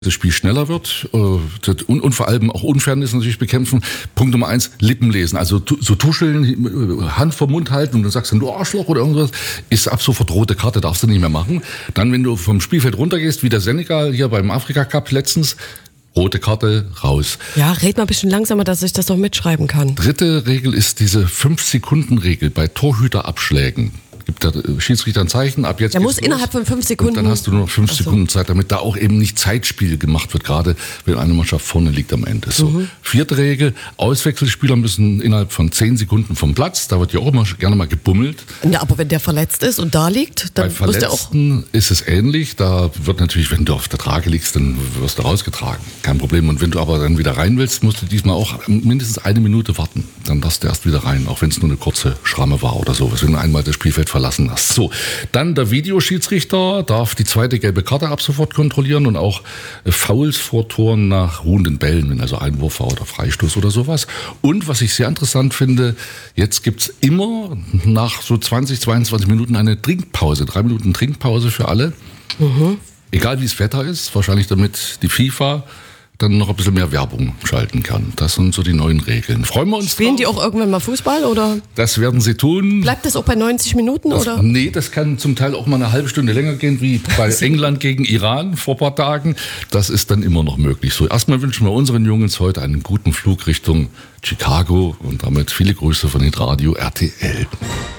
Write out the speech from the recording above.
das Spiel schneller wird und vor allem auch Unfairness natürlich bekämpfen. Punkt Nummer 1, Lippen lesen. Also so tuscheln, Hand vor Mund halten und dann sagst du Arschloch oder irgendwas, ist ab sofort rote Karte, darfst du nicht mehr machen. Dann, wenn du vom Spielfeld runtergehst, wie der Senegal hier beim Afrika Cup letztens, rote Karte, raus. Ja, red mal ein bisschen langsamer, dass ich das noch mitschreiben kann. Dritte Regel ist diese 5-Sekunden-Regel bei Torhüterabschlägen. Gibt der Schiedsrichter ein Zeichen, ab jetzt. Der muss innerhalb von 5 Sekunden. Und dann hast du nur noch 5 Sekunden Zeit, damit da auch eben nicht Zeitspiel gemacht wird, gerade wenn eine Mannschaft vorne liegt am Ende. So. Vierte Regel, Auswechselspieler müssen innerhalb von 10 Sekunden vom Platz, da wird ja auch immer gerne mal gebummelt. Ja, aber wenn der verletzt ist und da liegt, dann bei Verletzten ist es ähnlich, da wird natürlich, wenn du auf der Trage liegst, dann wirst du rausgetragen, kein Problem. Und wenn du aber dann wieder rein willst, musst du diesmal auch mindestens 1 Minute warten, dann darfst du erst wieder rein, auch wenn es nur eine kurze Schramme war oder sowas, wenn du einmal das Spielfeld verlassen hast. So, dann der Videoschiedsrichter darf die zweite gelbe Karte ab sofort kontrollieren und auch Fouls vor Toren nach ruhenden Bällen, wenn also Einwurf war oder Freistoß oder sowas. Und was ich sehr interessant finde, jetzt gibt's immer nach so 20, 22 Minuten eine Trinkpause, 3 Minuten Trinkpause für alle. Egal wie das Wetter ist, wahrscheinlich damit die FIFA dann noch ein bisschen mehr Werbung schalten kann. Das sind so die neuen Regeln. Freuen wir uns Spielen drauf. die auch irgendwann mal Fußball, oder? Das werden sie tun. Bleibt das auch bei 90 Minuten, oder? Nee, das kann zum Teil auch mal eine halbe Stunde länger gehen, wie bei England gegen Iran vor ein paar Tagen. Das ist dann immer noch möglich. So, erstmal wünschen wir unseren Jungs heute einen guten Flug Richtung Chicago und damit viele Grüße von Hitradio RTL.